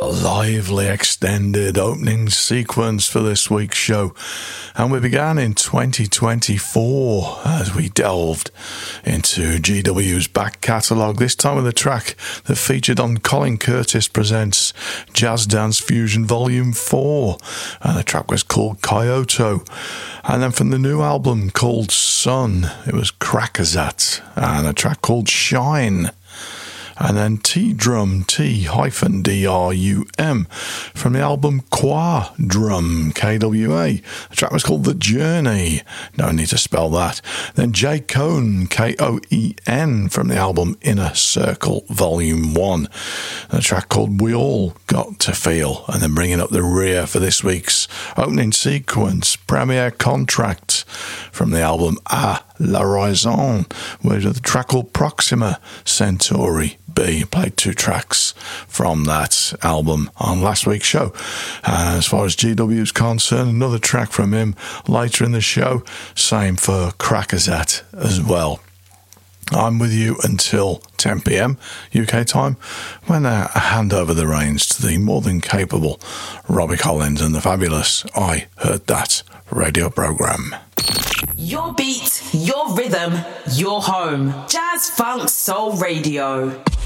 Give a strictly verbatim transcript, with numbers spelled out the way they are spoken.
lively extended opening sequence for this week's show, and we began in twenty twenty-four as we delved into G W's back catalogue, this time with a track that featured on Colin Curtis Presents Jazz Dance Fusion Volume four, and the track was called Kyoto. And then from the new album called Sun, it was Krakazat and a track called Shine. And then T-Drum, T hyphen D R U M, from the album Kwa Drum, K W A. The track was called The Journey. No need to spell that. Then J Cohn, K O E N, from the album Inner Circle, Volume one. The track called We All Got to Feel. And then bringing up the rear for this week's opening sequence, Premier Contract, from the album A La Raison, with the track called Proxima Centauri B. Played two tracks from that album on last week's show. Uh, as far as G W is concerned, another track from him later in the show. Same for Krakazat as well. I'm with you until ten p.m. U K time, when I hand over the reins to the more than capable Robbie Collins and the fabulous I Heard That radio programme. Your beat, your rhythm, your home. Jazz Funk Soul Radio.